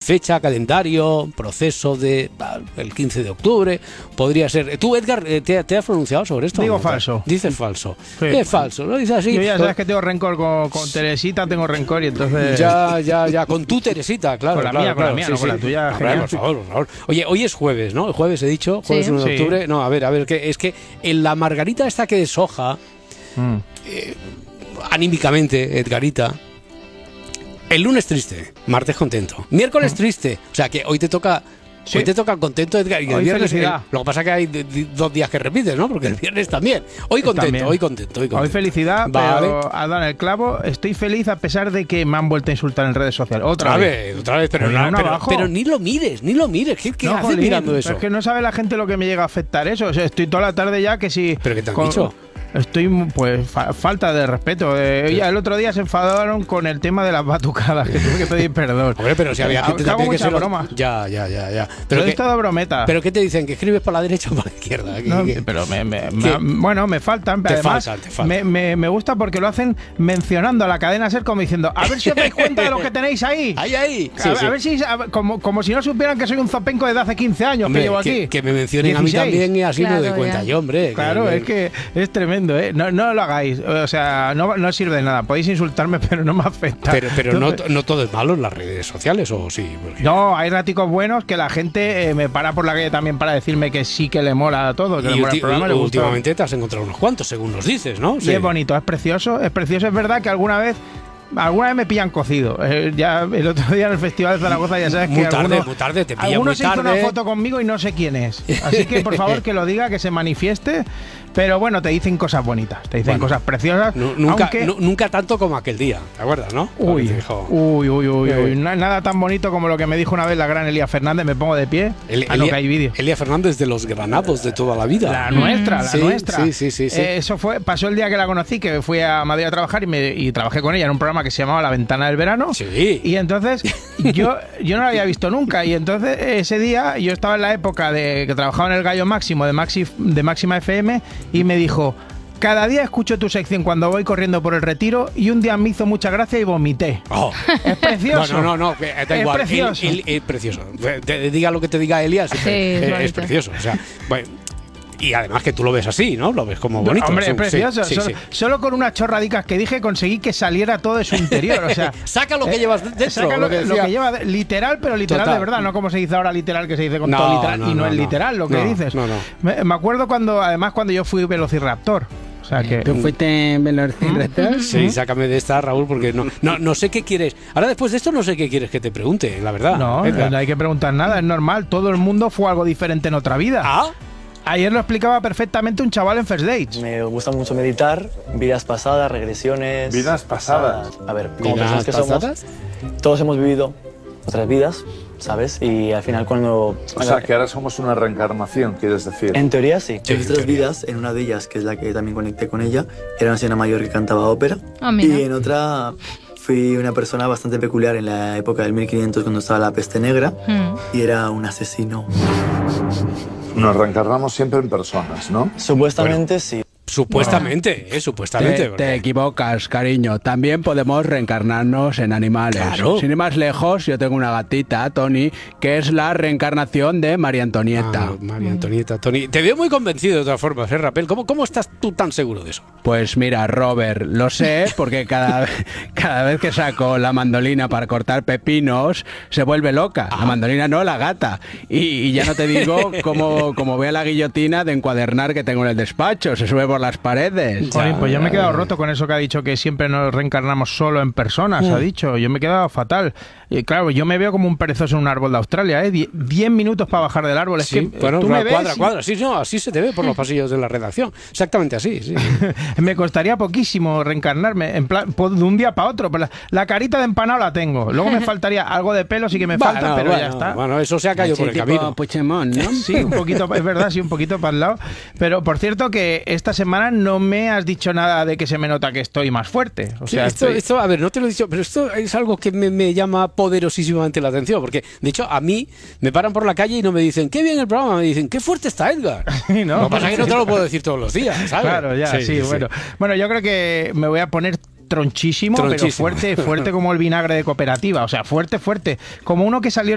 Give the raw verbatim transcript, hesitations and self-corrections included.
fecha, calendario, proceso de el quince de octubre, podría ser. ¿Tú, Edgar, te, te has pronunciado sobre esto? Digo falso. Dices falso. Sí. Es falso, ¿no? Dices así. Yo ya sabes que tengo rencor con, con Teresita, tengo rencor y entonces... Ya, ya, ya, con tu Teresita, claro. Con la claro, mía, claro, con la mía, sí, no sí. con la tuya. Hombre, por favor, por favor. Oye, hoy es jueves, ¿no? El jueves he dicho, jueves Sí. uno de Sí. octubre. No, a ver, a ver, que es que en la margarita esta que deshoja, Mm. eh, anímicamente, Edgarita, el lunes triste, martes contento, miércoles triste, o sea que hoy te toca... Sí. Hoy te toca contento, Edgar, y el Hoy viernes felicidad. el- lo que pasa es que hay d- d- dos días que repites, ¿no? Porque el viernes también. Hoy contento, También. hoy contento, hoy contento. Hoy felicidad, Vale. pero has dado en el clavo. Estoy feliz a pesar de que me han vuelto a insultar en redes sociales. Otra, Otra vez. vez, otra vez, pero, Pero no, uno pero, abajo. pero ni lo mires, ni lo mires. ¿Qué, qué No, haces jolín, mirando pero eso? Es que no sabe la gente lo que me llega a afectar eso. O sea, estoy toda la tarde ya que si... ¿Pero qué te han con- dicho? Estoy, pues, fa- falta de respeto. Eh, ya el otro día se enfadaron con el tema de las batucadas, que tuve que pedir perdón. Hombre, pero si había Eh, gente hago también que mucha se lo... broma. Ya, ya, ya, ya. Pero Pero, he que, estado brometa. ¿Pero qué te dicen? ¿Que escribes por la derecha o por la izquierda? ¿Qué- No, qué? pero me, me- me- ¿Qué? bueno, me faltan. Te Además, faltan, te faltan. Me, me- me gusta porque lo hacen mencionando a la cadena SER como diciendo, a ver si os dais cuenta de lo que tenéis ahí. Ahí, ahí. A, Sí, sí. a ver si, a ver, como, como si no supieran que soy un zopenco desde hace quince años Hombre, que llevo que, aquí. que me mencionen a mí dieciséis. también y así me Claro, doy cuenta ya. yo, hombre. Claro, es que es tremendo, ¿eh? No, no lo hagáis. O sea, no, no sirve de nada. Podéis insultarme, pero no me afecta. Pero, pero no, Entonces- no todo es malo en las redes sociales, ¿o sí? Porque- No, hay raticos buenos que la gente eh, me para por la calle también para decirme que sí que le mola todo, que le Y mola el ulti- programa. le gusta. últimamente te has encontrado unos cuantos, según nos dices, ¿no? Y es bonito, es precioso, es precioso. Es verdad que alguna vez, alguna vez me pillan cocido. Eh, ya el otro día en el Festival de Zaragoza ya sabes Muy que tarde, alguno, muy tarde, te pilla alguno muy se hizo tarde. una foto conmigo y no sé quién es. Así que por favor que lo diga, que se manifieste. Pero bueno, te dicen cosas bonitas, te dicen Bueno, cosas preciosas. Nu- nunca, aunque- nu- nunca tanto como aquel día, ¿te acuerdas, no? Uy, Cuando te dijo- uy, uy, uy, Eh. uy. Na- Nada tan bonito como lo que me dijo una vez la gran Elia Fernández. Me pongo de pie. El- ah, no, Elia- que hay vídeo. Elia Fernández de los granados de toda la vida. La nuestra, la Sí, nuestra. sí, sí, sí, sí. Eh, eso fue, pasó el día que la conocí, que fui a Madrid a trabajar y, me, y trabajé con ella en un programa que se llamaba La Ventana del Verano. Sí. Y entonces yo, yo no la había visto nunca. Y entonces ese día yo estaba en la época de que trabajaba en el Gallo Máximo de, Maxi, de Máxima F M y me dijo: cada día escucho tu sección cuando voy corriendo por el Retiro y un día me hizo mucha gracia y vomité. Oh. Es precioso. No, no, no, no, eh, da Es igual. precioso. El- el- el precioso. Te- te diga lo que te diga Elia, siempre, Sí, es eh, es bonito. precioso. O sea, bueno, y además que tú lo ves así, ¿no? Lo ves como bonito. Hombre, sí, es precioso. sí, sí, solo, sí. solo con unas chorradicas que dije conseguí que saliera todo de su interior. O sea, Saca lo que eh, llevas dentro. saca lo, lo que lo decía. que lleva de- literal, pero literal Total. de verdad, no como se dice ahora literal, que se dice con No, todo literal no, y no, no, es no. literal lo que No, dices. no, no. Me, me acuerdo cuando, además, cuando yo fui Velociraptor. O sea que. ¿Tú fuiste Velociraptor? Sí, sácame de esta, Raúl, porque no, no, no sé qué quieres. Ahora, después de esto, no sé qué quieres que te pregunte, la verdad. No, Edgar. no hay que preguntar nada, es normal. Todo el mundo fue algo diferente en otra vida. ¿Ah? Ayer lo explicaba perfectamente un chaval en First Dates. Me gusta mucho meditar, vidas pasadas, regresiones. Vidas pasadas. A ver, como ¿Vidas personas que pasadas? somos, todos hemos vivido otras vidas, ¿sabes? Y al final cuando... O sea, que ahora somos una reencarnación, quieres decir. En teoría sí. Sí, en en otras teoría. vidas, en una de ellas, que es la que también conecté con ella, era una señora mayor que cantaba ópera. Ah, mira. Y en otra fui una persona bastante peculiar en la época del mil quinientos cuando estaba la peste negra Mm. y era un asesino. Nos reencarnamos siempre en personas, ¿no? Supuestamente sí. Supuestamente, eh, supuestamente. Te, porque- te equivocas, cariño. También podemos reencarnarnos en animales. Claro. Sin ir más lejos, yo tengo una gatita, Tony, que es la reencarnación de María Antonieta. Ah, María Antonieta, Tony. Te veo muy convencido de todas formas, ¿eh, Rapel? ¿Cómo, ¿Cómo estás tú tan seguro de eso? Pues mira, Robert, lo sé porque cada, cada vez que saco la mandolina para cortar pepinos, se vuelve loca. La mandolina no, la gata. Y, y ya no te digo como, como ve la guillotina de encuadernar que tengo en el despacho. Se sube por las paredes. Jolín, pues yo me he quedado roto con eso que ha dicho, que siempre nos reencarnamos solo en personas, ha dicho. Yo me he quedado fatal. Y claro, yo me veo como un perezoso en un árbol de Australia, ¿eh? Die- Diez minutos para bajar del árbol. Es Sí, que bueno, tú me cuadra, ves y- cuadra. Sí, no, así se te ve por los pasillos de la redacción. Exactamente así, sí. me costaría poquísimo reencarnarme, en plan, po- de un día para otro. Pero la, la carita de empanado la tengo. Luego me faltaría algo de pelo, sí que me falta, Bueno, pero bueno, ya está. Bueno, eso se ha caído Así por el tipo camino. Puigdemont, ¿no? Sí, un poquito, es verdad, sí, un poquito para el lado. Pero por cierto que esta semana no me has dicho nada de que se me nota que estoy más fuerte. O Sí, sea, esto, estoy- esto, a ver, no te lo he dicho, pero esto es algo que me, me llama poderosísimamente la atención, porque de hecho a mí me paran por la calle y no me dicen, qué bien el programa, me dicen, qué fuerte está Edgar. Sí, ¿no? Lo que pasa es que no te lo puedo decir todos los días, ¿sabes? Claro, ya, sí, bueno. Bueno, yo creo que me voy a poner tronchísimo, pero Tronchísimo. fuerte, fuerte como el vinagre de cooperativa. O sea, fuerte, fuerte. Como uno que salió